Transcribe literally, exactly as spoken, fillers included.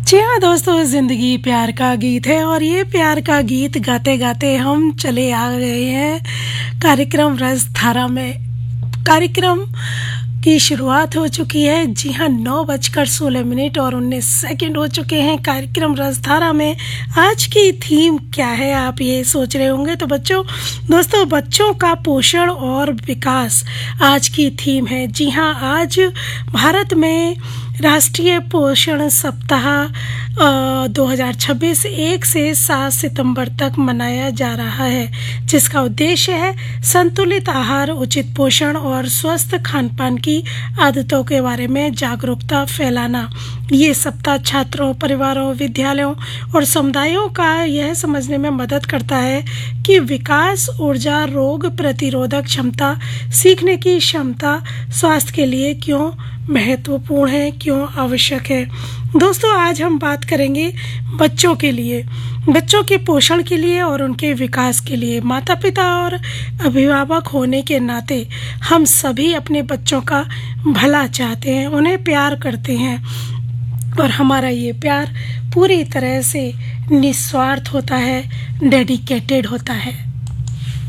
जी हाँ दोस्तों, ज़िंदगी प्यार का गीत है और ये प्यार का गीत गाते गाते हम चले आ गए हैं कार्यक्रम रसधारा में। कार्यक्रम की शुरुआत हो चुकी है। जी हाँ, नौ बजकर सोलह मिनट और उन्नीस सेकंड हो चुके हैं। कार्यक्रम रसधारा में आज की थीम क्या है, आप ये सोच रहे होंगे। तो बच्चों दोस्तों बच्चों का पोषण और विकास आज की थीम है। जी हाँ, आज भारत में राष्ट्रीय पोषण सप्ताह दो हज़ार छब्बीस एक से सात सितंबर तक मनाया जा रहा है, जिसका उद्देश्य है संतुलित आहार, उचित पोषण और स्वस्थ खानपान की आदतों के बारे में जागरूकता फैलाना। ये सप्ताह छात्रों, परिवारों, विद्यालयों और समुदायों का यह समझने में मदद करता है कि विकास, ऊर्जा, रोग प्रतिरोधक क्षमता, सीखने की क्षमता स्वास्थ्य के लिए क्यों महत्वपूर्ण है, क्यों आवश्यक है। दोस्तों आज हम बात करेंगे बच्चों के लिए, बच्चों के पोषण के लिए और उनके विकास के लिए। माता पिता और अभिभावक होने के नाते हम सभी अपने बच्चों का भला चाहते हैं, उन्हें प्यार करते हैं और हमारा ये प्यार पूरी तरह से निस्वार्थ होता है, डेडिकेटेड होता है।